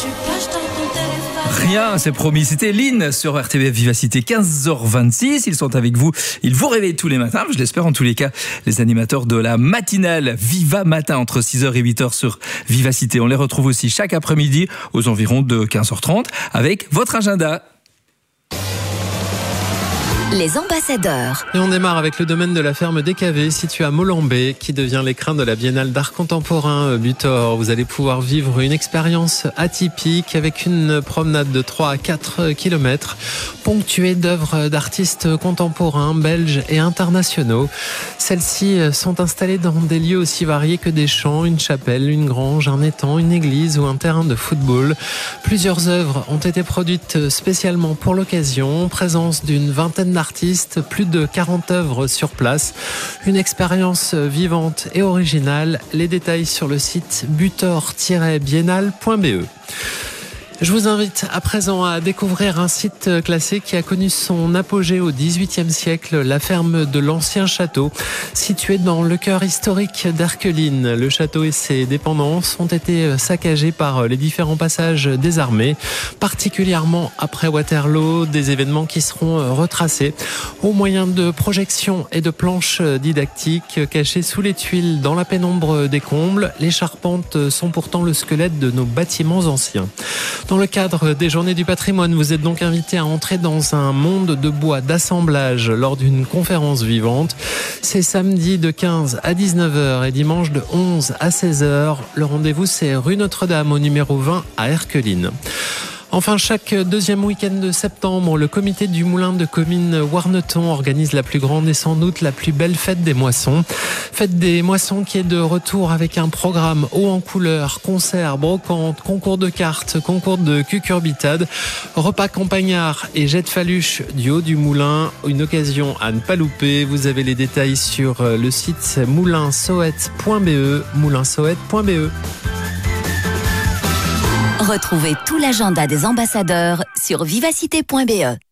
Rien, c'est promis. C'était Lynn sur RTBF Vivacité, 15h26. Ils sont avec vous. Ils vous réveillent tous les matins. Je l'espère en tous les cas. Les animateurs de la matinale Viva Matin entre 6h et 8h sur Vivacité. On les retrouve aussi chaque après-midi aux environs de 15h30 avec votre agenda. Les ambassadeurs. Et on démarre avec le domaine de la ferme DKV situé à Molambé qui devient l'écrin de la Biennale d'art contemporain Butor. Vous allez pouvoir vivre une expérience atypique avec une promenade de 3 à 4 km ponctuée d'œuvres d'artistes contemporains belges et internationaux. Celles-ci sont installées dans des lieux aussi variés que des champs, une chapelle, une grange, un étang, une église ou un terrain de football. Plusieurs œuvres ont été produites spécialement pour l'occasion. Présence d'une vingtaine d'artistes, plus de 40 œuvres sur place. Une expérience vivante et originale. Les détails sur le site butor-biennale.be. Je vous invite à présent à découvrir un site classé qui a connu son apogée au XVIIIe siècle, la ferme de l'ancien château, située dans le cœur historique d'Erquelines. Le château et ses dépendances ont été saccagés par les différents passages des armées, particulièrement après Waterloo, des événements qui seront retracés au moyen de projections et de planches didactiques cachées sous les tuiles dans la pénombre des combles. Les charpentes sont pourtant le squelette de nos bâtiments anciens. Dans le cadre des Journées du patrimoine, vous êtes donc invité à entrer dans un monde de bois d'assemblage lors d'une conférence vivante. C'est samedi de 15 à 19h et dimanche de 11 à 16h. Le rendez-vous, c'est rue Notre-Dame au numéro 20 à Erquelines. Enfin, chaque deuxième week-end de septembre, le comité du moulin de Comines Warneton organise la plus grande et sans doute la plus belle fête des moissons. Fête des moissons qui est de retour avec un programme haut en couleurs, concerts, brocantes, concours de cartes, concours de cucurbitades, repas campagnards et jet de faluche du haut du moulin. Une occasion à ne pas louper. Vous avez les détails sur le site moulinsoët.be, moulinsoët.be. Retrouvez tout l'agenda des ambassadeurs sur vivacité.be.